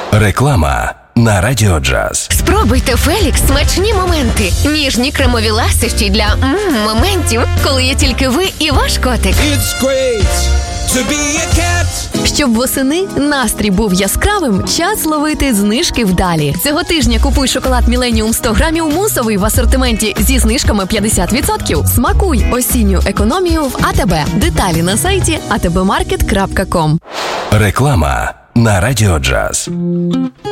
Реклама на Радіо Джаз. Спробуйте Фелікс смачні моменти. Ніжні кремові ласощі для моментів, коли є тільки ви і ваш котик. It's great to be a cat. Щоб восени настрій був яскравим, час ловити знижки вдалі. Цього тижня купуй шоколад Millennium 100 грамів мусовий в асортименті зі знижками 50%. Смакуй осінню економію в АТБ. Деталі на сайті atbmarket.com. Реклама на Радіо Джаз.